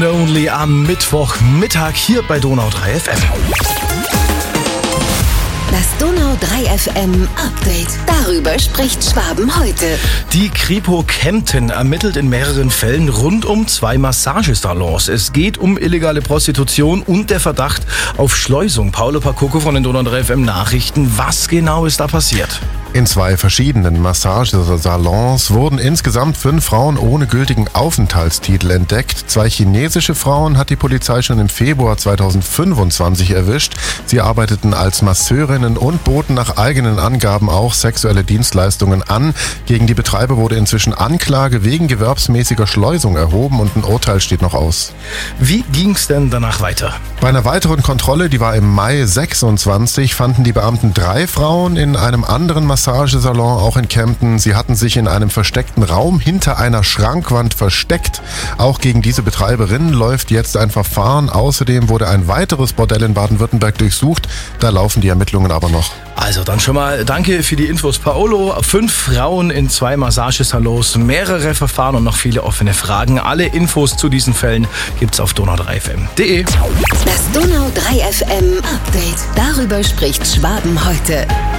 Only am Mittwochmittag hier bei Donau 3 FM. Das Donau 3 FM Update. Darüber spricht Schwaben heute. Die Kripo Kempten ermittelt in mehreren Fällen rund um 2 Massagesalons. Es geht um illegale Prostitution und der Verdacht auf Schleusung. Paolo Pacocco von den Donau 3 FM Nachrichten. Was genau ist da passiert? In 2 verschiedenen Massagesalons wurden insgesamt 5 Frauen ohne gültigen Aufenthaltstitel entdeckt. 2 chinesische Frauen hat die Polizei schon im Februar 2025 erwischt. Sie arbeiteten als Masseurinnen und boten nach eigenen Angaben auch sexuelle Dienstleistungen an. Gegen die Betreiber wurde inzwischen Anklage wegen gewerbsmäßiger Schleusung erhoben und ein Urteil steht noch aus. Wie ging's denn danach weiter? Bei einer weiteren Kontrolle, die war im Mai 26, fanden die Beamten 3 Frauen in einem anderen Massagesalon, auch in Kempten. Sie hatten sich in einem versteckten Raum hinter einer Schrankwand versteckt. Auch gegen diese Betreiberin läuft jetzt ein Verfahren. Außerdem wurde ein weiteres Bordell in Baden-Württemberg durchsucht. Da laufen die Ermittlungen aber noch. Also dann schon mal danke für die Infos, Paolo. 5 Frauen in 2 Massagesalons, mehrere Verfahren und noch viele offene Fragen. Alle Infos zu diesen Fällen gibt's auf donau3fm.de. Das Donau 3 FM Update. Darüber spricht Schwaben heute.